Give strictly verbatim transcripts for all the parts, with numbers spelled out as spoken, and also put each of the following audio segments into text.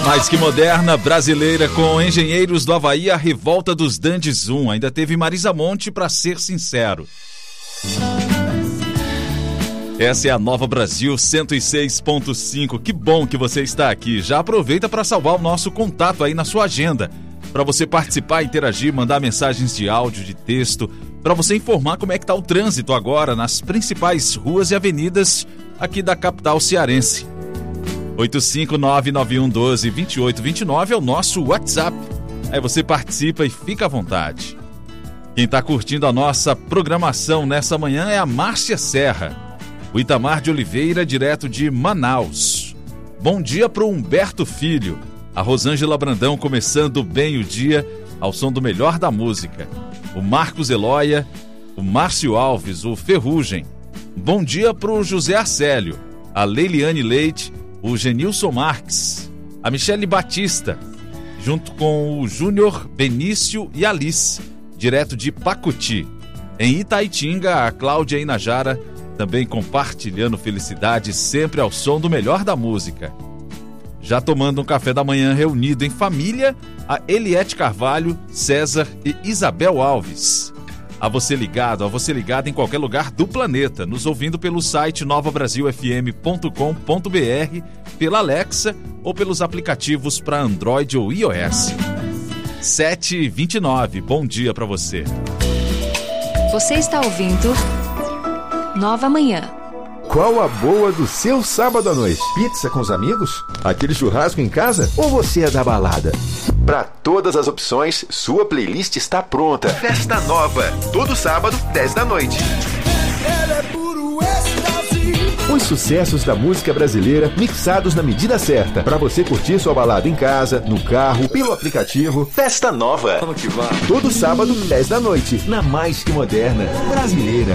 Mais que moderna, brasileira, com Engenheiros do Havaí, a revolta dos Dandes um. Ainda teve Marisa Monte, pra ser sincero. Essa é a Nova Brasil cento e seis ponto cinco. Que bom que você está aqui. Já aproveita para salvar o nosso contato aí na sua agenda, para você participar, interagir, mandar mensagens de áudio, de texto, para você informar como é que está o trânsito agora nas principais ruas e avenidas aqui da capital cearense. oito cinco nove nove um um dois dois oito dois nove é o nosso WhatsApp. Aí você participa e fica à vontade. Quem está curtindo a nossa programação nessa manhã é a Márcia Serra. O Itamar de Oliveira, direto de Manaus. Bom dia para o Humberto Filho. A Rosângela Brandão começando bem o dia ao som do melhor da música. O Marcos Eloia, o Márcio Alves, o Ferrugem. Bom dia para o José Arcélio, a Leiliane Leite, o Genilson Marques, a Michele Batista, junto com o Júnior Benício e Alice, direto de Pacuti. Em Itaitinga, a Cláudia Inajara, também compartilhando felicidade sempre ao som do melhor da música. Já tomando um café da manhã reunido em família, a Eliette Carvalho, César e Isabel Alves. A você ligado, a você ligado em qualquer lugar do planeta, nos ouvindo pelo site nova brasil f m ponto com ponto b r, pela Alexa ou pelos aplicativos para Android ou iOS. sete e vinte e nove, bom dia para você. Você está ouvindo Nova Manhã. Qual a boa do seu sábado à noite? Pizza com os amigos? Aquele churrasco em casa? Ou você é da balada? Para todas as opções, sua playlist está pronta. Festa Nova, todo sábado, dez da noite. Os sucessos da música brasileira mixados na medida certa, para você curtir sua balada em casa, no carro, pelo aplicativo. Festa Nova. Vamos que vamos. Todo sábado, dez da noite, na mais que moderna brasileira.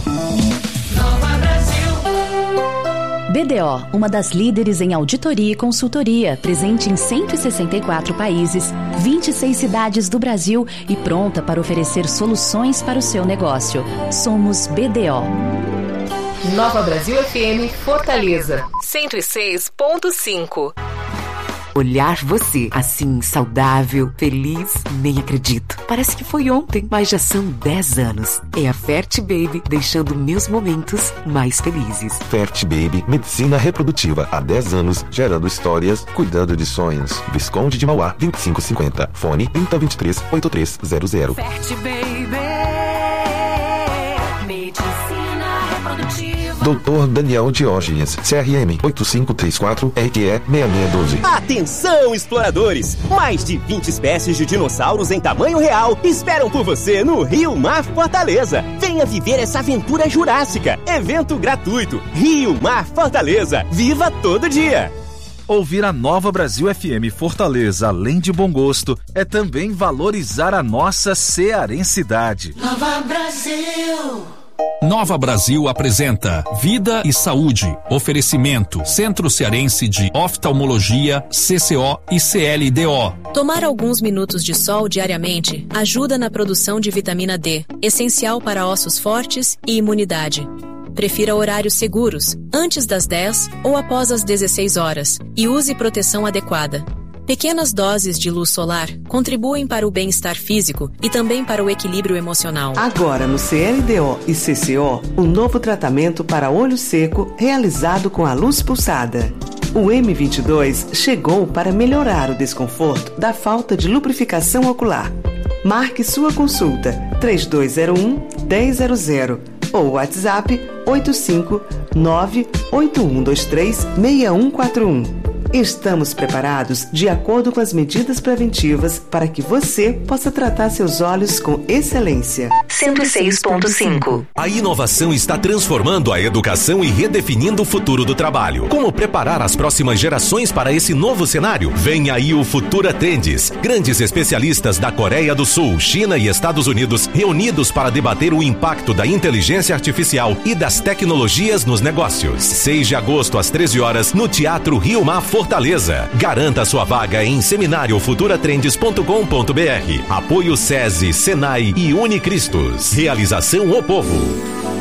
B D O, uma das líderes em auditoria e consultoria, presente em cento e sessenta e quatro países, vinte e seis cidades do Brasil e pronta para oferecer soluções para o seu negócio. Somos B D O. Nova Brasil F M Fortaleza cento e seis ponto cinco. Olhar você, assim, saudável, feliz, nem acredito. Parece que foi ontem, mas já são dez anos. É a Fert Baby deixando meus momentos mais felizes. Fert Baby, medicina reprodutiva há dez anos, gerando histórias, cuidando de sonhos. Visconde de Mauá, vinte e cinco cinquenta. Fone trinta vinte e três, oitenta e três zero zero. Fert Baby, medicina reprodutiva. doutor Daniel Diógenes, C R M oito cinco três quatro R Q E seis seis um dois. Atenção, exploradores! Mais de vinte espécies de dinossauros em tamanho real esperam por você no Rio Mar Fortaleza. Venha viver essa aventura jurássica. Evento gratuito. Rio Mar Fortaleza. Viva todo dia! Ouvir a Nova Brasil F M Fortaleza, além de bom gosto, é também valorizar a nossa cearensidade. Nova Brasil! Nova Brasil apresenta Vida e Saúde. Oferecimento Centro Cearense de Oftalmologia, C C O e C L D O. Tomar alguns minutos de sol diariamente ajuda na produção de vitamina D, essencial para ossos fortes e imunidade. Prefira horários seguros, antes das dez ou após as dezesseis horas, e use proteção adequada. Pequenas doses de luz solar contribuem para o bem-estar físico e também para o equilíbrio emocional. Agora no C L D O e C C O, um novo tratamento para olho seco realizado com a luz pulsada. O M vinte e dois chegou para melhorar o desconforto da falta de lubrificação ocular. Marque sua consulta três dois zero um, um zero zero zero ou WhatsApp oito cinco nove oito um dois três seis um quatro um. Estamos preparados de acordo com as medidas preventivas para que você possa tratar seus olhos com excelência. cento e seis ponto cinco. A inovação está transformando a educação e redefinindo o futuro do trabalho. Como preparar as próximas gerações para esse novo cenário? Vem aí o Futura Tendes. Grandes especialistas da Coreia do Sul, China e Estados Unidos reunidos para debater o impacto da inteligência artificial e das tecnologias nos negócios. seis de agosto às treze horas no Teatro Rio Mar Fortaleza. Garanta sua vaga em seminário futura trendes ponto com ponto b r. Apoio SESI, Senai e Unicristos. Realização O Povo.